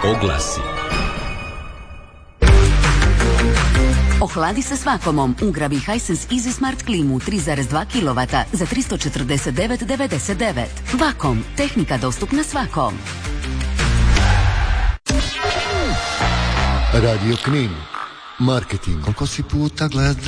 Oglasi. Ohladi se s Vakomom. Ugrabi Hisense Easy Smart klimu 3,2 kW za 349,99. Vakom. Tehnika dostupna svakom. Radio Knin. Marketing. Koliko si puta gleda